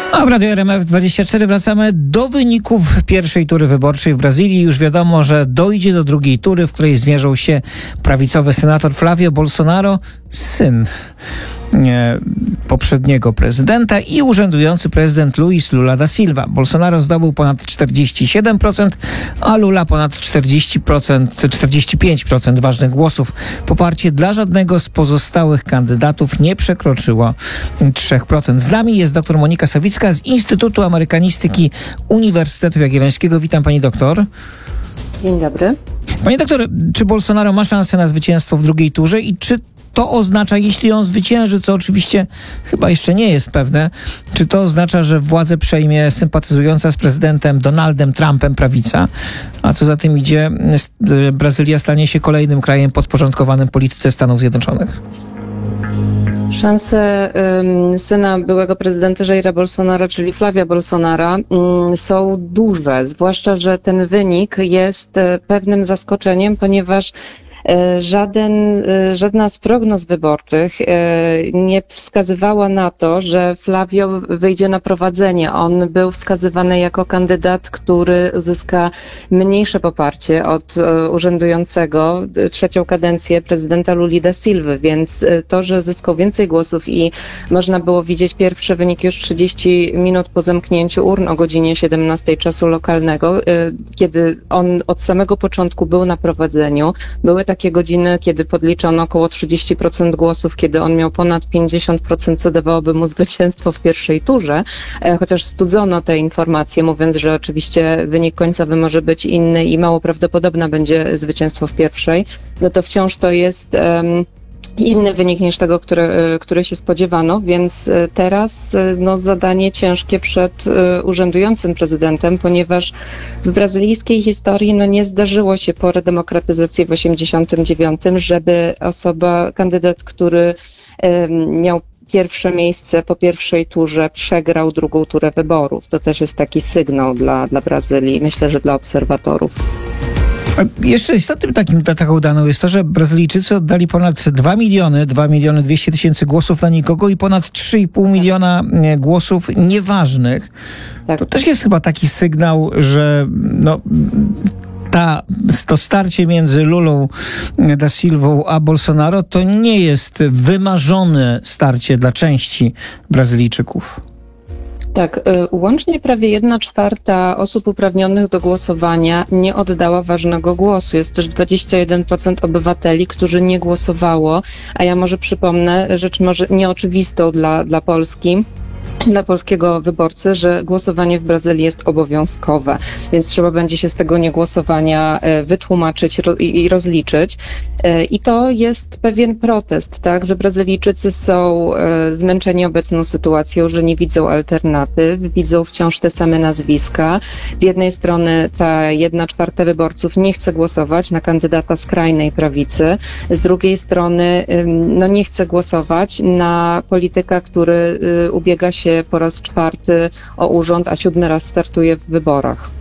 A w Radiu RMF24 wracamy do wyników pierwszej tury wyborczej w Brazylii. Już wiadomo, że dojdzie do drugiej tury, w której zmierzą się prawicowy senator Flávio Bolsonaro, syn poprzedniego prezydenta, i urzędujący prezydent Luiz Lula da Silva. Bolsonaro zdobył ponad 47%, a Lula ponad 45% ważnych głosów. Poparcie dla żadnego z pozostałych kandydatów nie przekroczyło 3%. Z nami jest dr Monika Sawicka z Instytutu Amerykanistyki Uniwersytetu Jagiellońskiego. Witam pani doktor. Dzień dobry. Pani doktor, czy Bolsonaro ma szansę na zwycięstwo w drugiej turze i czy to oznacza, jeśli on zwycięży, co oczywiście chyba jeszcze nie jest pewne, czy to oznacza, że władzę przejmie sympatyzująca z prezydentem Donaldem Trumpem prawica, a co za tym idzie, Brazylia stanie się kolejnym krajem podporządkowanym polityce Stanów Zjednoczonych? Szanse syna byłego prezydenta Jaira Bolsonaro, czyli Flávia Bolsonaro, są duże, zwłaszcza że ten wynik jest pewnym zaskoczeniem, ponieważ żadna z prognoz wyborczych nie wskazywała na to, że Flávio wyjdzie na prowadzenie. On był wskazywany jako kandydat, który uzyska mniejsze poparcie od urzędującego trzecią kadencję prezydenta Luli da Silvy, więc to, że zyskał więcej głosów i można było widzieć pierwsze wyniki już 30 minut po zamknięciu urn o godzinie 17 czasu lokalnego, kiedy on od samego początku był na prowadzeniu. Były takie godziny, kiedy podliczono około 30% głosów, kiedy on miał ponad 50%, co dawałoby mu zwycięstwo w pierwszej turze, chociaż studzono te informacje, mówiąc, że oczywiście wynik końcowy może być inny i mało prawdopodobne będzie zwycięstwo w pierwszej, no to wciąż to jest inny wynik niż tego, który się spodziewano, więc teraz zadanie ciężkie przed urzędującym prezydentem, ponieważ w brazylijskiej historii nie zdarzyło się po redemokratyzacji w 1989, żeby kandydat, który miał pierwsze miejsce po pierwszej turze, przegrał drugą turę wyborów. To też jest taki sygnał dla Brazylii, myślę, że dla obserwatorów. Jeszcze istotnym taką daną jest to, że Brazylijczycy oddali ponad 2 miliony 200 000 głosów na nikogo i ponad 3,5 miliona głosów nieważnych. Tak. To też jest chyba taki sygnał, że to starcie między Lulą da Silvą a Bolsonaro to nie jest wymarzone starcie dla części Brazylijczyków. Tak, łącznie prawie 1/4 osób uprawnionych do głosowania nie oddała ważnego głosu. Jest też 21% obywateli, którzy nie głosowało, a ja może przypomnę rzecz może nieoczywistą dla Polski. Dla polskiego wyborcy, że głosowanie w Brazylii jest obowiązkowe, więc trzeba będzie się z tego niegłosowania wytłumaczyć i rozliczyć. I to jest pewien protest, tak, że Brazylijczycy są zmęczeni obecną sytuacją, że nie widzą alternatyw, widzą wciąż te same nazwiska. Z jednej strony ta 1/4 wyborców nie chce głosować na kandydata skrajnej prawicy, z drugiej strony nie chce głosować na polityka, który ubiega się po raz 4 o urząd, a 7 raz startuje w wyborach.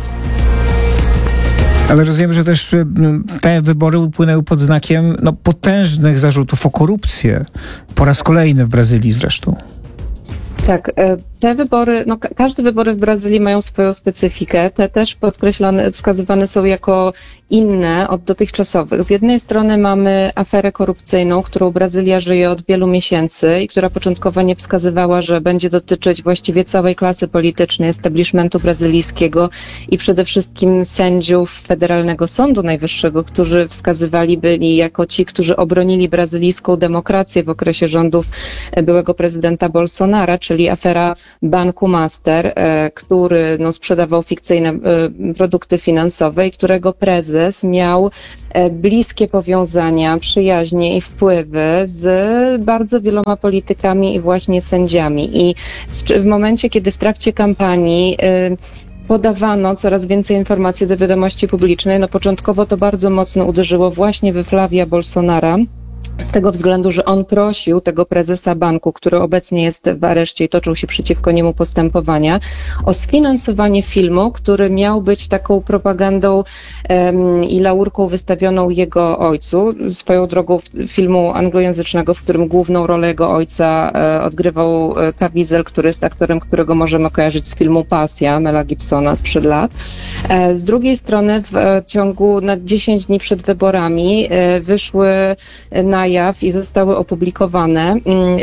Ale rozumiem, że też te wybory upłynęły pod znakiem potężnych zarzutów o korupcję. Po raz kolejny w Brazylii zresztą. Tak, te wybory, każde wybory w Brazylii mają swoją specyfikę. Te też wskazywane są jako inne od dotychczasowych. Z jednej strony mamy aferę korupcyjną, którą Brazylia żyje od wielu miesięcy i która początkowo nie wskazywała, że będzie dotyczyć właściwie całej klasy politycznej, establishmentu brazylijskiego i przede wszystkim sędziów Federalnego Sądu Najwyższego, którzy byli jako ci, którzy obronili brazylijską demokrację w okresie rządów byłego prezydenta Bolsonaro, czyli afera Banku Master, który sprzedawał fikcyjne produkty finansowe i którego prezes miał bliskie powiązania, przyjaźnie i wpływy z bardzo wieloma politykami i właśnie sędziami. I w momencie, kiedy w trakcie kampanii podawano coraz więcej informacji do wiadomości publicznej, początkowo to bardzo mocno uderzyło właśnie we Flávia Bolsonaro, z tego względu, że on prosił tego prezesa banku, który obecnie jest w areszcie i toczą się przeciwko niemu postępowania, o sfinansowanie filmu, który miał być taką propagandą i laurką wystawioną jego ojcu. Swoją drogą filmu anglojęzycznego, w którym główną rolę jego ojca odgrywał Caviezel, który jest aktorem, którego możemy kojarzyć z filmu Pasja Mela Gibsona sprzed lat. Z drugiej strony w ciągu na 10 dni przed wyborami wyszły na jaw i zostały opublikowane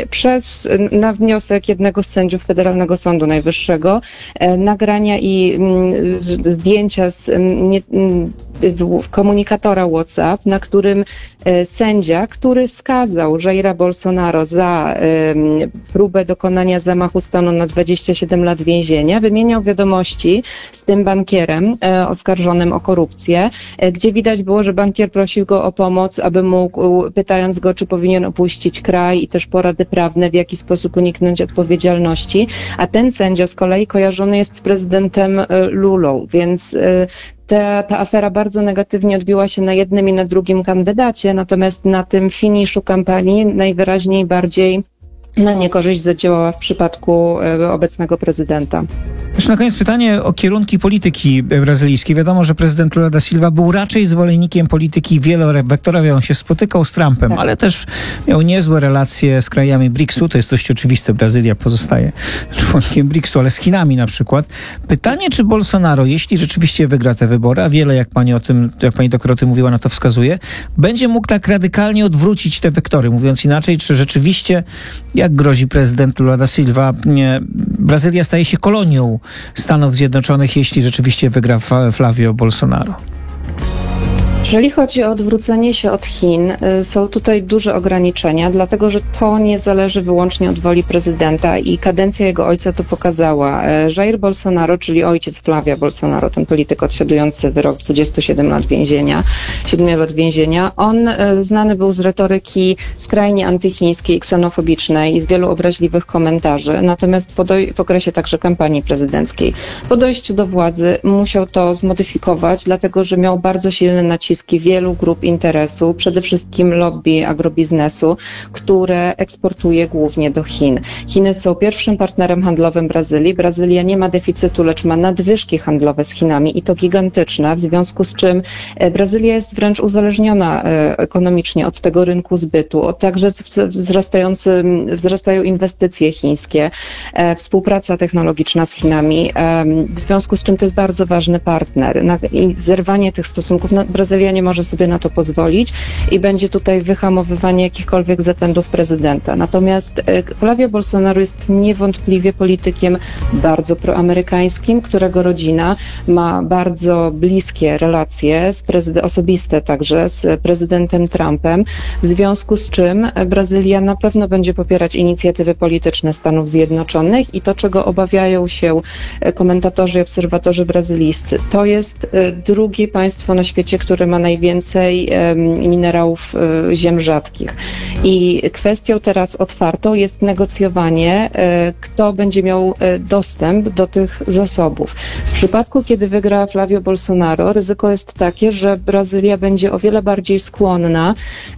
na wniosek jednego z sędziów Federalnego Sądu Najwyższego nagrania i zdjęcia z komunikatora WhatsApp, na którym sędzia, który skazał Jaira Bolsonaro za próbę dokonania zamachu stanu na 27 lat więzienia, wymieniał wiadomości z tym bankierem oskarżonym o korupcję, gdzie widać było, że bankier prosił go o pomoc, aby mógł, pytając go, czy powinien opuścić kraj i też porady prawne, w jaki sposób uniknąć odpowiedzialności, a ten sędzia z kolei kojarzony jest z prezydentem Lulą, więc ta afera bardzo negatywnie odbiła się na jednym i na drugim kandydacie, natomiast na tym finiszu kampanii najwyraźniej bardziej na niekorzyść zadziałała w przypadku obecnego prezydenta. Jeszcze na koniec pytanie o kierunki polityki brazylijskiej. Wiadomo, że prezydent Lula da Silva był raczej zwolennikiem polityki wielowektorowej. On się spotykał z Trumpem, tak, ale też miał niezłe relacje z krajami BRICS-u. To jest dość oczywiste. Brazylia pozostaje członkiem BRICS-u, ale z Chinami na przykład. Pytanie, czy Bolsonaro, jeśli rzeczywiście wygra te wybory, a wiele, jak pani doktor o tym mówiła, na to wskazuje, będzie mógł tak radykalnie odwrócić te wektory. Mówiąc inaczej, czy rzeczywiście, jak grozi prezydent Lula da Silva, Brazylia staje się kolonią Stanów Zjednoczonych, jeśli rzeczywiście wygra Flavio Bolsonaro? Jeżeli chodzi o odwrócenie się od Chin, są tutaj duże ograniczenia, dlatego że to nie zależy wyłącznie od woli prezydenta i kadencja jego ojca to pokazała. Jair Bolsonaro, czyli ojciec Flavia Bolsonaro, ten polityk odsiadujący wyrok 27 lat więzienia, 7 lat więzienia, on znany był z retoryki skrajnie antychińskiej, ksenofobicznej i z wielu obraźliwych komentarzy, natomiast w okresie także kampanii prezydenckiej, po dojściu do władzy musiał to zmodyfikować, dlatego że miał bardzo silny nacisk wielu grup interesu, przede wszystkim lobby agrobiznesu, które eksportuje głównie do Chin. Chiny są pierwszym partnerem handlowym Brazylii. Brazylia nie ma deficytu, lecz ma nadwyżki handlowe z Chinami i to gigantyczne, w związku z czym Brazylia jest uzależniona ekonomicznie od tego rynku zbytu, także wzrastają inwestycje chińskie, współpraca technologiczna z Chinami, w związku z czym to jest bardzo ważny partner. I zerwanie tych stosunków, Brazylia nie może sobie na to pozwolić i będzie tutaj wyhamowywanie jakichkolwiek zapędów prezydenta. Natomiast Flavio Bolsonaro jest niewątpliwie politykiem bardzo proamerykańskim, którego rodzina ma bardzo bliskie relacje, osobiste także, z prezydentem Trumpem, w związku z czym Brazylia na pewno będzie popierać inicjatywy polityczne Stanów Zjednoczonych i to, czego obawiają się komentatorzy i obserwatorzy brazylijscy, to jest drugie państwo na świecie, które ma najwięcej minerałów ziem rzadkich. I kwestią teraz otwartą jest negocjowanie, kto będzie miał dostęp do tych zasobów. W przypadku, kiedy wygra Flavio Bolsonaro, ryzyko jest takie, że Brazylia będzie o wiele bardziej skłonna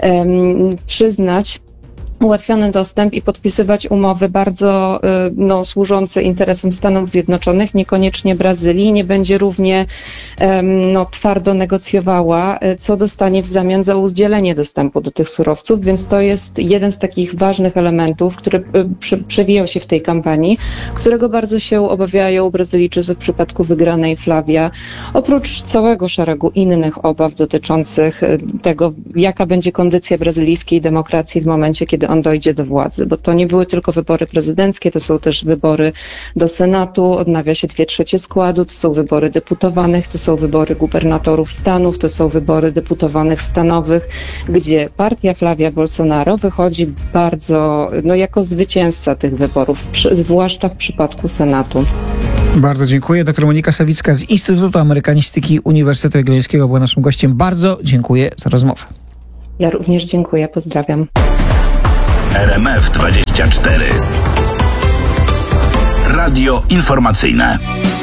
przyznać ułatwiony dostęp i podpisywać umowy bardzo służące interesom Stanów Zjednoczonych, niekoniecznie Brazylii, nie będzie równie twardo negocjowała, co dostanie w zamian za udzielenie dostępu do tych surowców, więc to jest jeden z takich ważnych elementów, który przewijał się w tej kampanii, którego bardzo się obawiają Brazylijczycy w przypadku wygranej Flavia, oprócz całego szeregu innych obaw dotyczących tego, jaka będzie kondycja brazylijskiej demokracji w momencie, kiedy on dojdzie do władzy, bo to nie były tylko wybory prezydenckie, to są też wybory do Senatu, odnawia się 2/3 składu, to są wybory deputowanych, to są wybory gubernatorów stanów, to są wybory deputowanych stanowych, gdzie partia Flavia Bolsonaro wychodzi bardzo, jako zwycięzca tych wyborów, zwłaszcza w przypadku Senatu. Bardzo dziękuję. Dr Monika Sawicka z Instytutu Amerykanistyki Uniwersytetu Jagiellońskiego była naszym gościem. Bardzo dziękuję za rozmowę. Ja również dziękuję, pozdrawiam. RMF 24. Radio informacyjne.